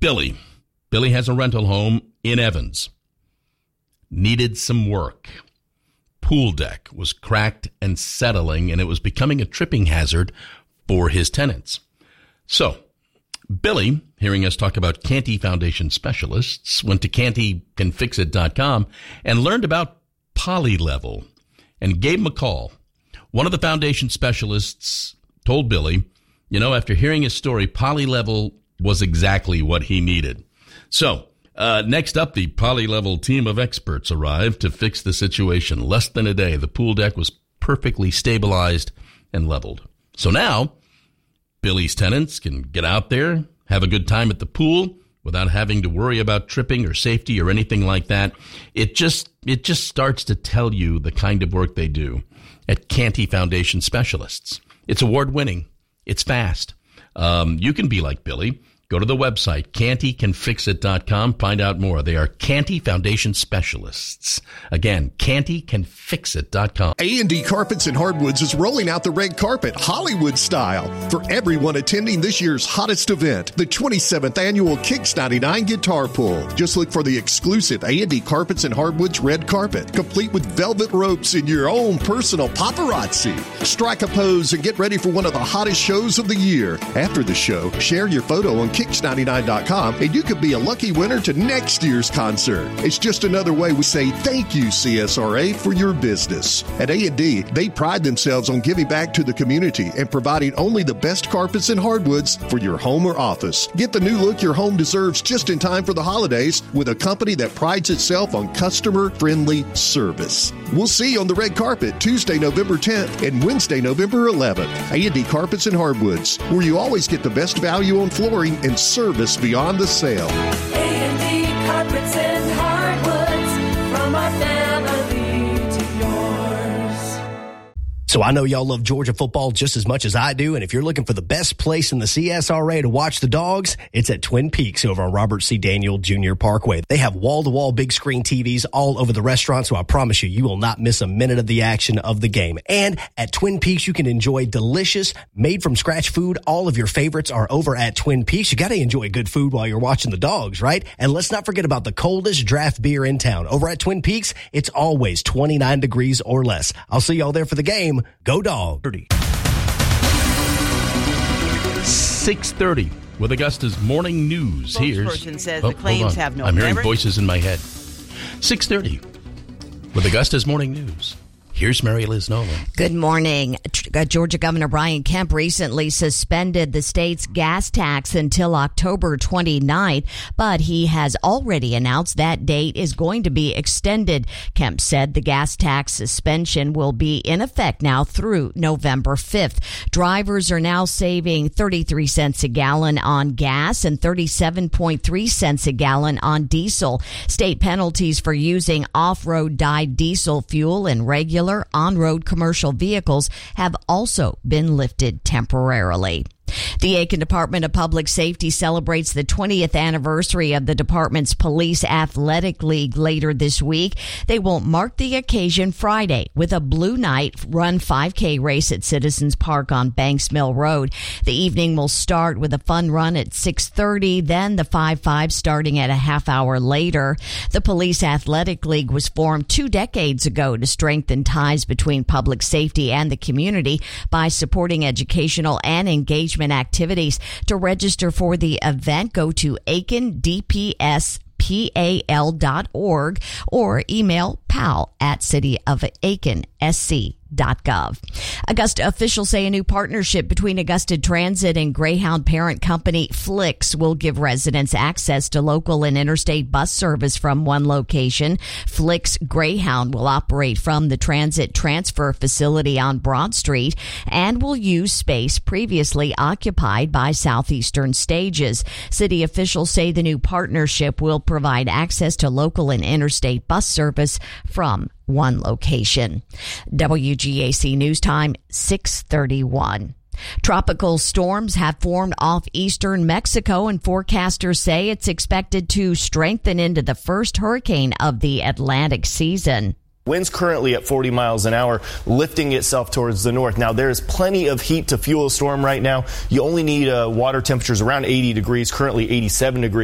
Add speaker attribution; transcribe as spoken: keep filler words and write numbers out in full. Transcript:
Speaker 1: Billy. Billy has a rental home in Evans. Needed some work. Pool deck was cracked and settling, and it was becoming a tripping hazard for his tenants. So, Billy, hearing us talk about Canty Foundation specialists, went to canty can fix it dot com and learned about Polylevel and gave him a call. One of the foundation specialists told Billy, you know, after hearing his story, Polylevel was exactly what he needed. So, uh, next up, the Polylevel team of experts arrived to fix the situation. Less than a day, the pool deck was perfectly stabilized and leveled. So now, Billy's tenants can get out there, have a good time at the pool without having to worry about tripping or safety or anything like that. It just, it just starts to tell you the kind of work they do at Canty Foundation Specialists. It's award-winning. It's fast. Um, you can be like Billy. Go to the website, canty can fix it dot com. Find out more. They are Canty Foundation Specialists. Again, canty can fix it dot com.
Speaker 2: A and D Carpets and Hardwoods is rolling out the red carpet, Hollywood style, for everyone attending this year's hottest event, the twenty-seventh Annual Kicks ninety-nine Guitar Pull. Just look for the exclusive A and D Carpets and Hardwoods red carpet, complete with velvet ropes and your own personal paparazzi. Strike a pose and get ready for one of the hottest shows of the year. After the show, share your photo on kicks ninety-nine dot com and you could be a lucky winner to next year's concert. It's just another way we say thank you, C S R A, for your business. At A and D, they pride themselves on giving back to the community and providing only the best carpets and hardwoods for your home or office. Get the new look your home deserves just in time for the holidays with a company that prides itself on customer-friendly service. We'll see you on the red carpet Tuesday, November tenth and Wednesday, November eleventh. A and D Carpets and Hardwoods, where you always get the best value on flooring and service beyond the sale.
Speaker 3: A and D Carpets and Hardwoods, from our family to yours.
Speaker 4: So I know y'all love Georgia football just as much as I do, and if you're looking for the best place in the C S R A to watch the Dogs, it's at Twin Peaks over on Robert C. Daniel Junior Parkway. They have wall-to-wall big screen T Vs all over the restaurant, so I promise you, you will not miss a minute of the action of the game. And at Twin Peaks, you can enjoy delicious, made-from-scratch food. All of your favorites are over at Twin Peaks. You got to enjoy good food while you're watching the Dogs, right? And let's not forget about the coldest draft beer in town. Over at Twin Peaks, it's always twenty-nine degrees or less. I'll see y'all there for the game. Go Dog.
Speaker 1: six thirty with Augusta's morning news. Here's
Speaker 5: Spokesperson says
Speaker 1: oh,
Speaker 5: the claims have no
Speaker 1: I'm hearing
Speaker 5: merit.
Speaker 1: voices in my head. six thirty with Augusta's morning news. Here's Mary Liz Nolan.
Speaker 6: Good morning. Georgia Governor Brian Kemp recently suspended the state's gas tax until October twenty-ninth, but he has already announced that date is going to be extended. Kemp said the gas tax suspension will be in effect now through November fifth. Drivers are now saving thirty-three cents a gallon on gas and thirty-seven point three cents a gallon on diesel. State penalties for using off-road dyed diesel fuel in regular on-road commercial vehicles have also been lifted temporarily. The Aiken Department of Public Safety celebrates the twentieth anniversary of the department's Police Athletic League later this week. They will mark the occasion Friday with a Blue Night Run five K race at Citizens Park on Banks Mill Road. The evening will start with a fun run at six thirty, then the five five starting at a half hour later. The Police Athletic League was formed two decades ago to strengthen ties between public safety and the community by supporting educational and engagement activities. To register for the event, go to aiken d p s p a l dot org or email pal at city of aiken s c dot gov. Augusta officials say a new partnership between Augusta Transit and Greyhound parent company Flix will give residents access to local and interstate bus service from one location. Flix Greyhound will operate from the transit transfer facility on Broad Street and will use space previously occupied by Southeastern Stages. City officials say the new partnership will provide access to local and interstate bus service from one location. W G A C News Time, six thirty-one. Tropical storms have formed off eastern Mexico, and forecasters say it's expected to strengthen into the first hurricane of the Atlantic season.
Speaker 7: Winds currently at forty miles an hour, lifting itself towards the north. Now, there's plenty of heat to fuel a storm right now. You only need uh, water temperatures around eighty degrees, currently eighty-seven degrees.